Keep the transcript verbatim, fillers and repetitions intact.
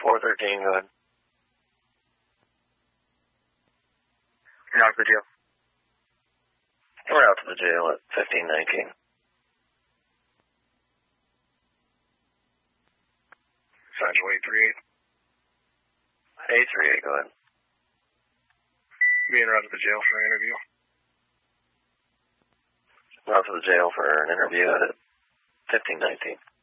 four thirteen, go ahead. You're out to the jail. We're out to the jail at fifteen nineteen. Central eight three eight. eight three eight, go ahead. Being routed to the jail for an interview. We're out to the jail for an interview at fifteen nineteen.